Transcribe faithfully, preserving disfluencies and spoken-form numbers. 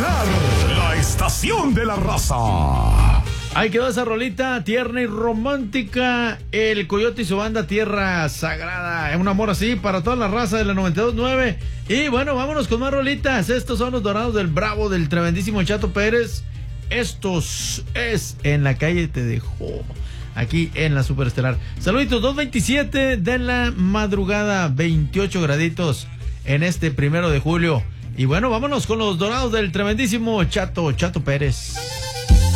Superestelar, la estación de la raza. Ahí quedó esa rolita tierna y romántica. El Coyote y su banda Tierra Sagrada. Un amor así para toda la raza de la noventa y dos nueve. Y bueno, vámonos con más rolitas. Estos son los Dorados del Bravo del tremendísimo Chato Pérez. Estos es En la calle te dejó. Aquí en la Superestelar. Saluditos, dos veintisiete de la madrugada, veintiocho graditos en este primero de julio. Y bueno, vámonos con los Dorados del tremendísimo Chato, Chato Pérez.